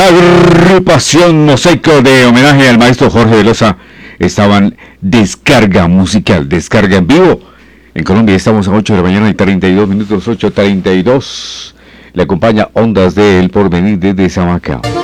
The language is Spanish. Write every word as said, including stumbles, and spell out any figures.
La agrupación Mosaico de homenaje al maestro Jorge Velosa estaban Descarga Musical, Descarga en vivo. En Colombia estamos a ocho de la mañana y treinta y dos minutos, ocho treinta y dos. Le acompaña Ondas del Porvenir desde Zamacao.